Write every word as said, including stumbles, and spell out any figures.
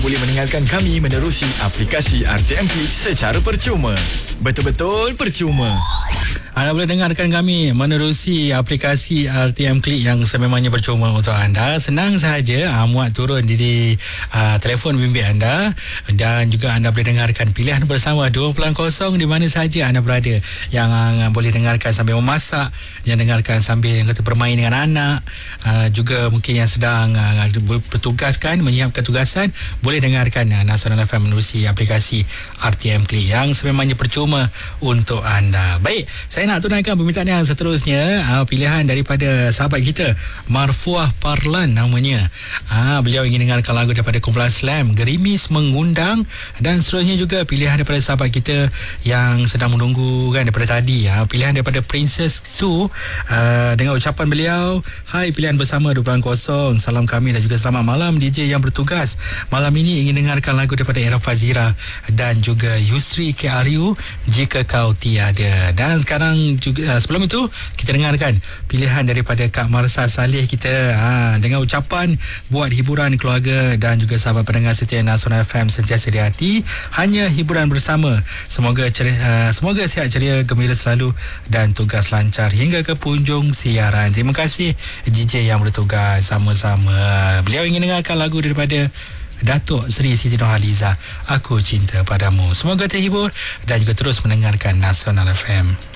Boleh mendengarkan kami menerusi aplikasi R T M Click secara percuma. Betul-betul percuma. Anda boleh dengarkan kami menerusi aplikasi R T M Click yang sememangnya percuma untuk anda. Senang sahaja, uh, muat turun di, di uh, telefon bimbit anda, dan juga anda boleh dengarkan pilihan bersama dua puluh kosong di mana sahaja anda berada. Yang uh, boleh dengarkan sambil memasak, yang dengarkan sambil yang kata bermain dengan anak, uh, juga mungkin yang sedang uh, bertugaskan, menyiapkan tugasan, boleh dengarkan uh, Nasional F M menerusi aplikasi R T M Click yang sememangnya percuma untuk anda. Baik, saya nak tunaikan permintaan yang seterusnya. uh, Pilihan daripada sahabat kita, Marfuah Parlan namanya. uh, Beliau ingin dengarkan lagu daripada kumpulan Slam, Gerimis Mengundang. Dan seterusnya juga pilihan daripada sahabat kita yang sedang menunggu kan daripada tadi, uh, pilihan daripada Princess Su, uh, dengan ucapan beliau, hai pilihan bersama dua puluh kosong, salam kami dan juga selamat malam D J yang bertugas. Malam ini ingin dengarkan lagu daripada Era Fazira dan juga Yusri K R U, Jika Kau Tiada. Dan sekarang juga, sebelum itu kita dengarkan pilihan daripada Kak Marsha Saleh kita, ha, dengan ucapan buat hiburan keluarga dan juga sahabat pendengar setia Nasional F M sentiasa di hati, hanya hiburan bersama. Semoga ceria, uh, semoga sihat ceria, gembira selalu dan tugas lancar hingga ke penghujung siaran. Terima kasih D J yang bertugas, sama-sama. Beliau ingin dengarkan lagu daripada Datuk Seri Siti Nurhaliza, Aku Cinta Padamu. Semoga terhibur dan juga terus mendengarkan Nasional F M.